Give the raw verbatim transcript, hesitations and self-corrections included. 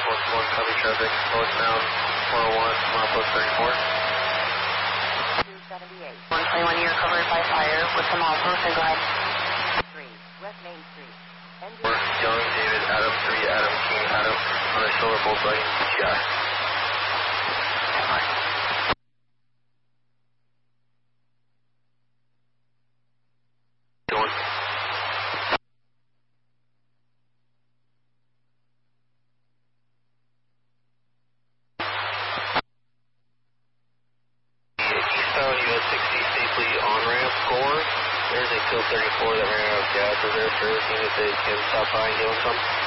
one one, copy traffic, northbound four oh one, milepost thirty-four. two seventy-eight. one twenty-one, you're covered by fire with the milepost, and go ahead. three, West Main Street. Engine. Young, David, Adam, three, Adam, King, Adam, on the shoulder, both right, G I. Going. Eastbound U S sixty safely on-ramp score. There's a Kill thirty-four that ran out of gas. Is there a service unit that can stop by and get one come?